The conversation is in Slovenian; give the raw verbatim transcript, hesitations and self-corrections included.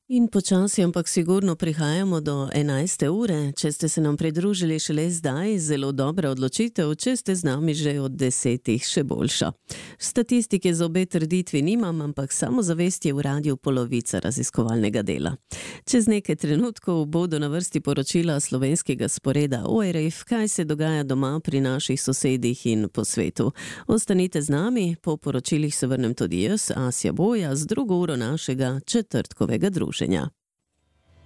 In počasi, ampak sigurno prihajamo do enajste ure. Če ste se nam pridružili šele zdaj, zelo dobra odločitev, če ste z nami že od desetih, še boljša. Statistike za obe trditvi nimam, ampak samozavest je v radiju polovica raziskovalnega dela. Čez nekaj trenutkov bodo na vrsti poročila slovenskega sporeda O R F, kaj se dogaja doma pri naših sosedih in po svetu. Ostanite z nami, po poročilih se vrnem tudi jaz, Asja Boja, z drugo uro našega četrtkovega druženja.